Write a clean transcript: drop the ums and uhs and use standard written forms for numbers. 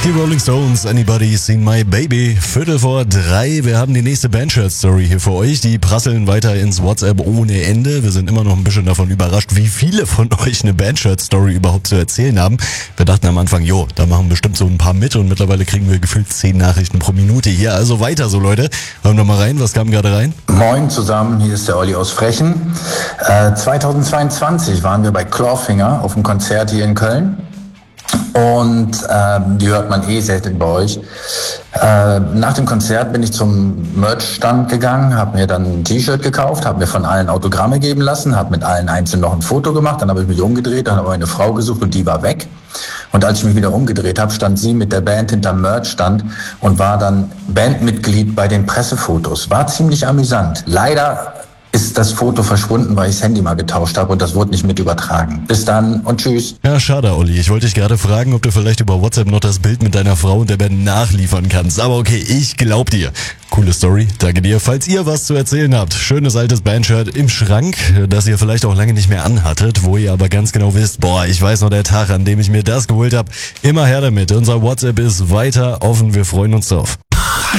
Die Rolling Stones, Anybody Seen My Baby? 2:45. Wir haben die nächste Bandshirt-Story hier für euch. Die prasseln weiter ins WhatsApp ohne Ende. Wir sind immer noch ein bisschen davon überrascht, wie viele von euch eine Bandshirt-Story überhaupt zu erzählen haben. Wir dachten am Anfang, da machen bestimmt so ein paar mit und mittlerweile kriegen wir gefühlt 10 Nachrichten pro Minute hier. Also weiter so, Leute. Hören wir mal rein. Was kam gerade rein? Moin zusammen, hier ist der Olli aus Frechen. 2022 waren wir bei Clawfinger auf einem Konzert hier in Köln. Und die hört man selten bei euch. Nach dem Konzert bin ich zum Merch-Stand gegangen, habe mir dann ein T-Shirt gekauft, habe mir von allen Autogramme geben lassen, habe mit allen einzeln noch ein Foto gemacht, dann habe ich mich umgedreht, dann habe ich eine Frau gesucht und die war weg. Und als ich mich wieder umgedreht habe, stand sie mit der Band hinterm Merch-Stand und war dann Bandmitglied bei den Pressefotos. War ziemlich amüsant. Leider ist das Foto verschwunden, weil ich das Handy mal getauscht habe und das wurde nicht mit übertragen. Bis dann und tschüss. Ja, schade, Olli. Ich wollte dich gerade fragen, ob du vielleicht über WhatsApp noch das Bild mit deiner Frau und der Band nachliefern kannst. Aber okay, ich glaub dir. Coole Story, danke dir. Falls ihr was zu erzählen habt, schönes altes Bandshirt im Schrank, das ihr vielleicht auch lange nicht mehr anhattet, wo ihr aber ganz genau wisst, ich weiß noch der Tag, an dem ich mir das geholt habe. Immer her damit. Unser WhatsApp ist weiter offen, wir freuen uns drauf.